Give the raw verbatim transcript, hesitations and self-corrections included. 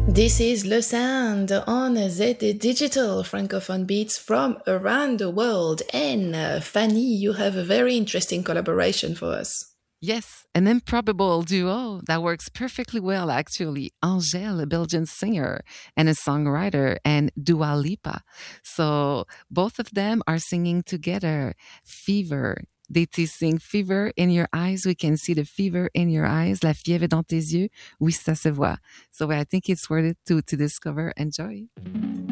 This is Le Sound on Z Digital Francophone beats from around the world. And uh, Fanny, you have a very interesting collaboration for us. Yes, an improbable duo that works perfectly well, actually. Angèle, a Belgian singer and a songwriter, and Dua Lipa. So both of them are singing together. Fever. They sing Fever in your eyes. We can see the fever in your eyes. La fièvre dans tes yeux. Oui, ça se voit. So I think it's worth it to, to discover. Enjoy.